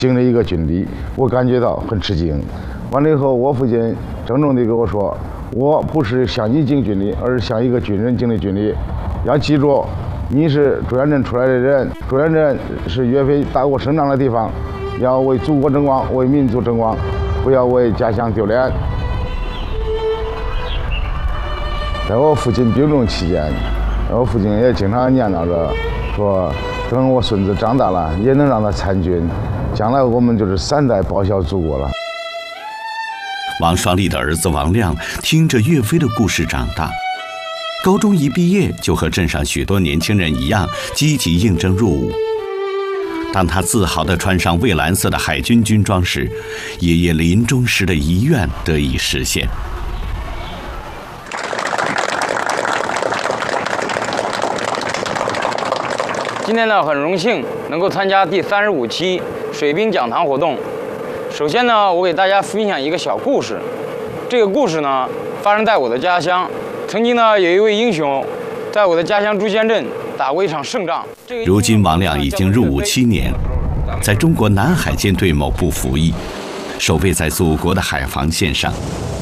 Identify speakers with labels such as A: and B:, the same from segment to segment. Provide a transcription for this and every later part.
A: 经历一个军旅，我感觉到很吃惊。完了以后，我父亲郑重地跟我说：“我不是像你进军旅，而是像一个军人经历军旅。要记住，你是朱元镇出来的人，朱元镇是岳飞打过胜仗的地方，要为祖国争光，为民族争光，不要为家乡丢脸。”在我父亲病重期间，我父亲也经常念叨着说：“等我孙子长大了，也能让他参军，将来我们就是3代报效祖国了。”
B: 王双立的儿子王亮听着岳飞的故事长大，高中一毕业就和镇上许多年轻人一样积极应征入伍。当他自豪地穿上蔚蓝色的海军军装时，爷爷临终时的遗愿得以实现。
C: 今天呢，很荣幸能够参加第35期水兵讲堂活动。首先呢，我给大家分享一个小故事。这个故事呢，发生在我的家乡。曾经呢，有一位英雄，在我的家乡朱仙镇打过一场胜仗。
B: 如今王亮已经入伍7年，在中国南海舰队某部服役，守卫在祖国的海防线上。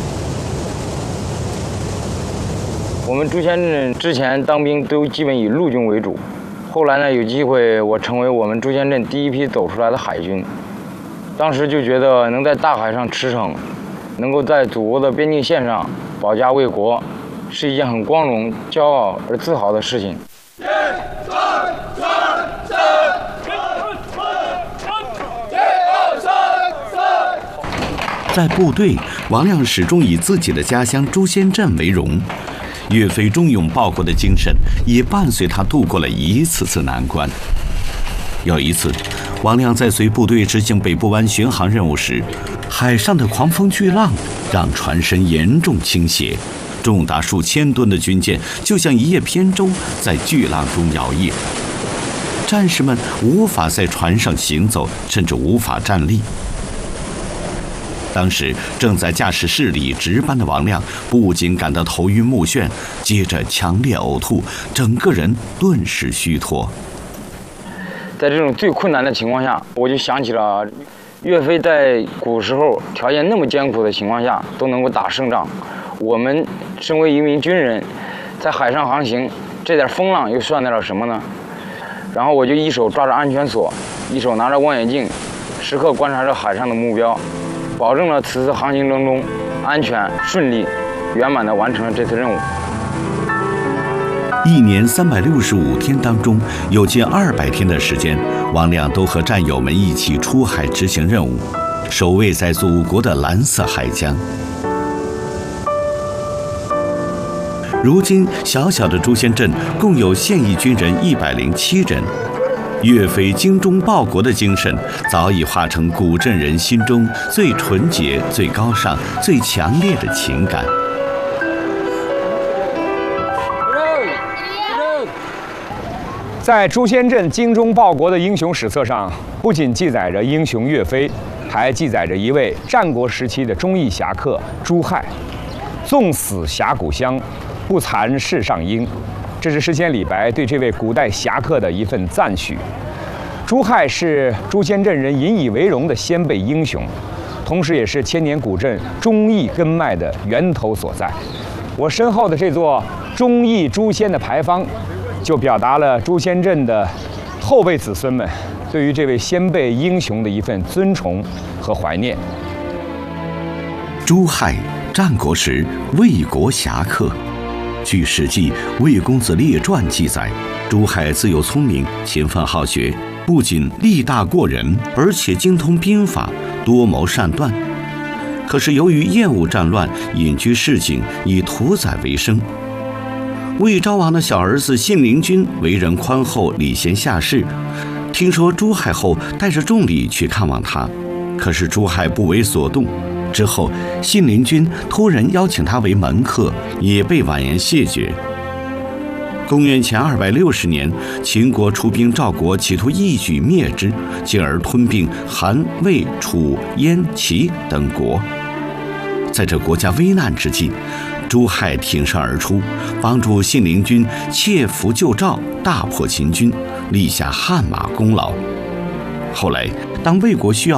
C: 我们朱仙镇之前当兵都基本以陆军为主，后来呢，有机会我成为我们朱仙镇第一批走出来的海军。当时就觉得能在大海上驰骋，能够在祖国的边境线上保家卫国，是一件很光荣、骄傲而自豪的事情。
B: 在部队，王亮始终以自己的家乡朱仙镇为荣。岳飞忠勇报国的精神也伴随他度过了一次次难关。有一次，王亮在随部队执行北部湾巡航任务时，海上的狂风巨浪让船身严重倾斜，重达数千吨的军舰就像一叶扁舟在巨浪中摇曳，战士们无法在船上行走，甚至无法站立。当时正在驾驶室里值班的王亮不仅感到头晕目眩，接着强烈呕吐，整个人顿时虚脱。
C: 在这种最困难的情况下，我就想起了岳飞在古时候条件那么艰苦的情况下都能够打胜仗，我们身为一名军人，在海上航行，这点风浪又算得了什么呢？然后我就一手抓着安全锁，一手拿着望远镜，时刻观察着海上的目标，保证了此次航行当中安全顺利圆满地完成了这次任务。
B: 1年365天当中，有近200天的时间，王亮都和战友们一起出海执行任务，守卫在祖国的蓝色海疆。如今，小小的朱仙镇共有现役军人107人。岳飞精忠报国的精神早已化成古镇人心中最纯洁、最高尚、最强烈的情感。
D: 在朱仙镇精忠报国的英雄史册上，不仅记载着英雄岳飞，还记载着一位战国时期的忠义侠客朱亥。纵死峡谷乡，不惭世上英。这是诗仙李白对这位古代侠客的一份赞许。朱亥是朱仙镇人引以为荣的先辈英雄，同时也是千年古镇忠义根脉的源头所在。我身后的这座忠义朱仙的牌坊，就表达了朱仙镇的后辈子孙们对于这位先辈英雄的一份尊崇和怀念。
B: 朱亥，战国时魏国侠客。据《史记·魏公子列传》记载，朱亥自幼聪明，勤奋好学，不仅力大过人，而且精通兵法，多谋善断。可是由于厌恶战乱，隐居市井，以屠宰为生。魏昭王的小儿子信陵君为人宽厚，礼贤下士。听说朱亥后，带着重礼去看望他，可是朱亥不为所动。之后，信陵君突然邀请他为门客，也被婉言谢绝。公元前260年，秦国出兵赵国，企图一举灭之，进而吞并韩、魏、楚、燕、齐等国。在这国家危难之际，朱亥挺身而出，帮助信陵君窃符救赵，大破秦军，立下汗马功劳。后来， 当魏国需要